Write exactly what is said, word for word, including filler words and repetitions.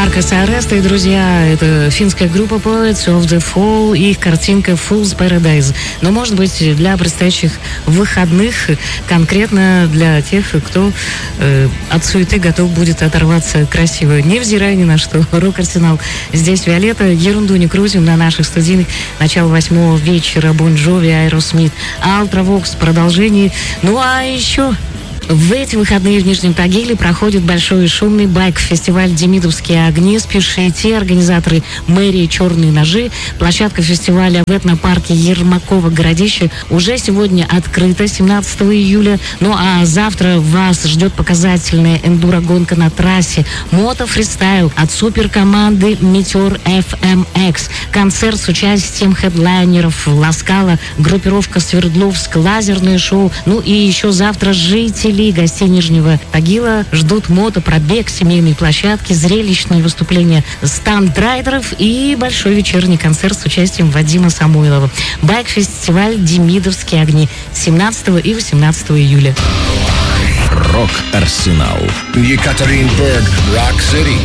Маркос Ареста и друзья, это финская группа Poets of the Fall и их картинка Fool's Paradise. Но, может быть, для предстоящих выходных, конкретно для тех, кто э, от суеты готов будет оторваться красиво, невзирая ни на что. Рок-арсенал. Здесь Виолетта, ерунду не крутим на наших студийных. Начало восьмого вечера, Бон Джови, Аэросмит, Ультравокс, продолжение. Ну а еще... В эти выходные в Нижнем Тагиле проходит большой и шумный байк-фестиваль «Демидовские огни». Спешите, организаторы мэрии «Черные ножи». Площадка фестиваля в этнопарке Ермакова-Городище уже сегодня открыта, семнадцатого июля. Ну а завтра вас ждет показательная эндуро-гонка на трассе. Мото-фристайл от суперкоманды «Метеор эф эм экс». Концерт с участием хедлайнеров Ласкала, группировка «Свердловск», лазерное шоу. Ну и еще завтра жители гостей Нижнего Тагила ждут мотопробег, семейные площадки, зрелищные выступления станд-райдеров и большой вечерний концерт с участием Вадима Самойлова. Байк-фестиваль «Демидовские огни» семнадцатого и восемнадцатого июля. Рок-арсенал. Екатеринбург, Рок-Сити.